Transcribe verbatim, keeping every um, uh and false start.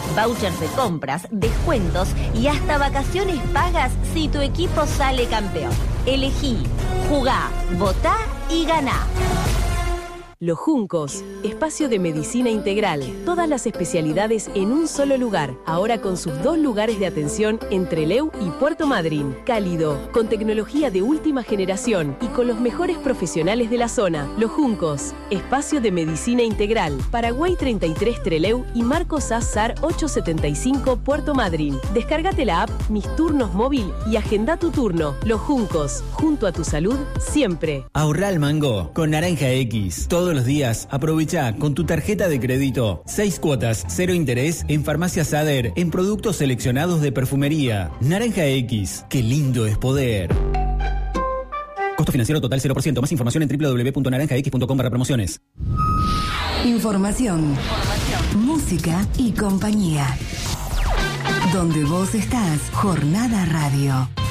vouchers de compras, descuentos y hasta vacaciones pagas si tu equipo sale campeón. Elegí, jugá, votá y ganá. Los Juncos, espacio de medicina integral. Todas las especialidades en un solo lugar. Ahora con sus dos lugares de atención en Trelew y Puerto Madryn. Cálido, con tecnología de última generación y con los mejores profesionales de la zona. Los Juncos, espacio de medicina integral. Paraguay treinta y tres Trelew y Marcos Azar ochocientos setenta y cinco Puerto Madryn. Descárgate la app Mis Turnos Móvil y agenda tu turno. Los Juncos, junto a tu salud, siempre. Ahorrá al mango con Naranja X. Todos los días aprovecha con tu tarjeta de crédito seis cuotas, cero interés en Farmacia Sader en productos seleccionados de perfumería. Naranja X, qué lindo es poder. Costo financiero total cero por ciento. Más información en doble u doble u doble u punto naranja x punto com barra promociones. Información, Información, música y compañía. Donde vos estás, Jornada Radio.